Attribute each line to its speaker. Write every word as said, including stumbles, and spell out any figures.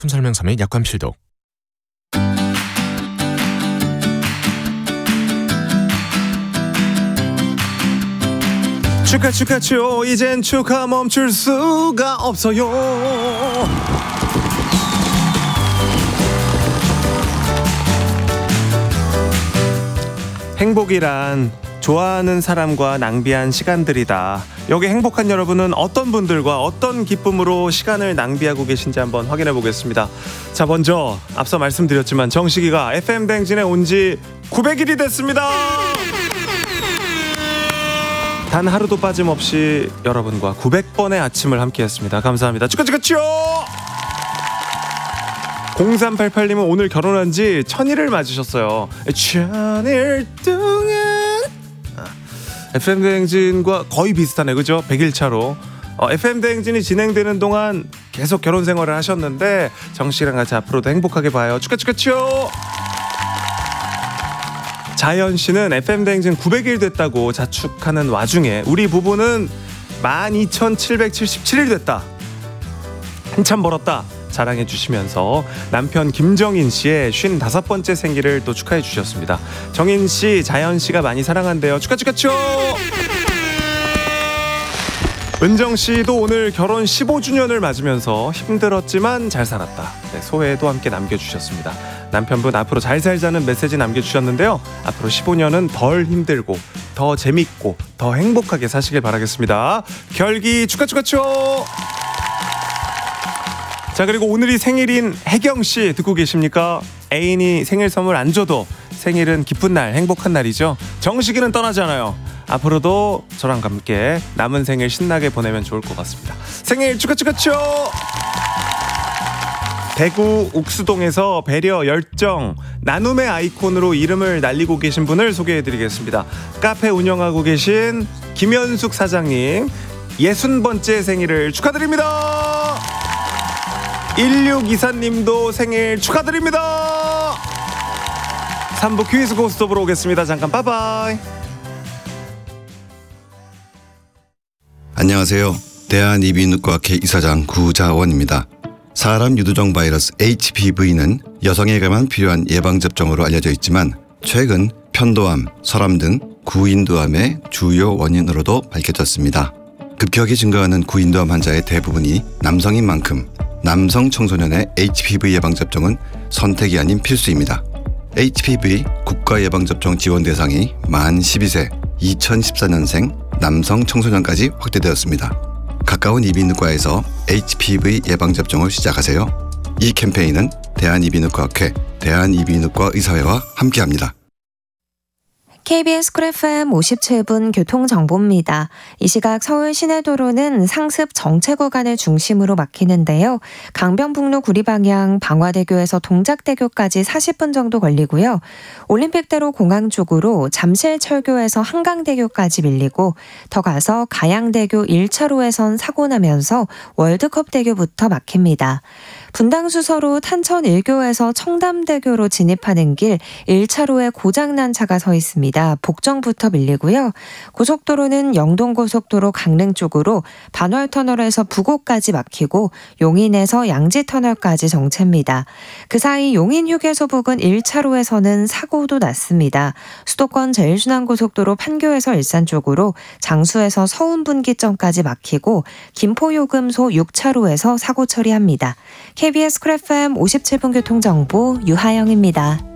Speaker 1: 설명서 및 약관 필독. 축하 축하쇼, 이젠 축하 멈출 수가 없어요. 행복이란 좋아하는 사람과 낭비한 시간들이다. 여기 행복한 여러분은 어떤 분들과 어떤 기쁨으로 시간을 낭비하고 계신지 한번 확인해 보겠습니다. 자, 먼저 앞서 말씀드렸지만 정식이가 에프엠 대행진에 온 지 구백 일이 됐습니다. 단 하루도 빠짐없이 여러분과 구백 번의 아침을 함께 했습니다. 감사합니다. 축하축하쇼! 공삼팔팔님은 오늘 결혼한 지 천일을 맞으셨어요. 천일 동안 에프엠 대행진과 거의 비슷하네, 그죠? 백 일 차로 어, 에프엠 대행진이 진행되는 동안 계속 결혼 생활을 하셨는데 정씨랑 같이 앞으로도 행복하게 봐요. 축하축하쇼! 자연씨는 에프엠 대행진 구백 일 됐다고 자축하는 와중에 우리 부부는 만 이천칠백칠십칠 일 됐다, 한참 벌었다 자랑해 주시면서 남편 김정인씨의 쉰다섯 번째 생일을 또 축하해 주셨습니다. 정인씨, 자연씨가 많이 사랑한대요. 축하축하쇼! 은정씨도 오늘 결혼 십오 주년을 맞으면서 힘들었지만 잘 살았다, 네, 소회도 함께 남겨주셨습니다. 남편분 앞으로 잘 살자는 메시지 남겨주셨는데요. 앞으로 십오 년은 덜 힘들고 더 재밌고 더 행복하게 사시길 바라겠습니다. 결기 축하축하쇼! 자, 그리고 오늘이 생일인 혜경씨 듣고 계십니까? 애인이 생일 선물 안 줘도 생일은 기쁜 날, 행복한 날이죠. 정식이는 떠나잖아요. 앞으로도 저랑 함께 남은 생일 신나게 보내면 좋을 것 같습니다. 생일 축하축하쇼! 대구 옥수동에서 배려, 열정, 나눔의 아이콘으로 이름을 날리고 계신 분을 소개해드리겠습니다. 카페 운영하고 계신 김현숙 사장님, 예순 번째 생일을 축하드립니다. 일육이사님도 생일 축하드립니다. 삼 부 퀴즈 고스톱으로 오겠습니다. 잠깐 빠바이.
Speaker 2: 안녕하세요. 대한이비인후과학회 이사장 구자원입니다. 사람 유두종 바이러스 에이치피브이는 여성에게만 필요한 예방접종으로 알려져 있지만 최근 편도암, 설암 등 구인두암의 주요 원인으로도 밝혀졌습니다. 급격히 증가하는 구인두암 환자의 대부분이 남성인 만큼 남성 청소년의 에이치피브이 예방접종은 선택이 아닌 필수입니다. 에이치피브이 국가예방접종 지원 대상이 만 십이 세 이천십사 년생 남성 청소년까지 확대되었습니다. 가까운 이비인후과에서 에이치피브이 예방접종을 시작하세요. 이 캠페인은 대한이비인후과학회, 대한이비인후과 의사회와 함께합니다.
Speaker 3: 케이비에스 쿨 에프엠 오십칠 분 교통정보입니다. 이 시각 서울 시내도로는 상습 정체 구간을 중심으로 막히는데요. 강변북로 구리 방향 방화대교에서 동작대교까지 사십 분 정도 걸리고요. 올림픽대로 공항 쪽으로 잠실철교에서 한강대교까지 밀리고 더 가서 가양대교 일 차로에선 사고 나면서 월드컵대교부터 막힙니다. 분당수서로 탄천 일교에서 청담대교로 진입하는 길 일 차로에 고장난 차가 서 있습니다. 복정부터 밀리고요. 고속도로는 영동고속도로 강릉 쪽으로 반월터널에서 부곡까지 막히고 용인에서 양지터널까지 정체입니다. 그 사이 용인휴게소 부근 일 차로에서는 사고도 났습니다. 수도권 제일순환고속도로 판교에서 일산 쪽으로 장수에서 서운분기점까지 막히고 김포요금소 육 차로에서 사고 처리합니다. 케이비에스 쿨 에프엠 오십칠 분 교통정보 유하영입니다.